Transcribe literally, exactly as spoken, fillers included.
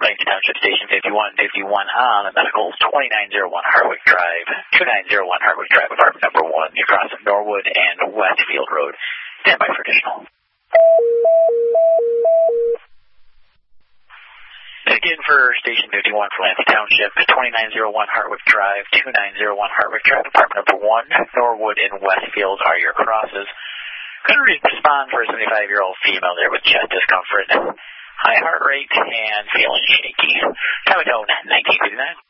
Lansing Township Station fifty-one fifty-one on the medical twenty-nine oh one Hardwick Drive, twenty-nine oh one Hardwick Drive, apartment number one, across Norwood and Westfield Road. Stand by for additional. Again for Station fifty-one for Lansing Township, twenty-nine oh one Hardwick Drive, twenty-nine oh one Hardwick Drive, apartment number one, Norwood and Westfield are your crosses. Going to respond for a seventy-five-year-old female there with chest discomfort, high heart rate, and feeling shaky. Time of tone, nineteen fifty-nine.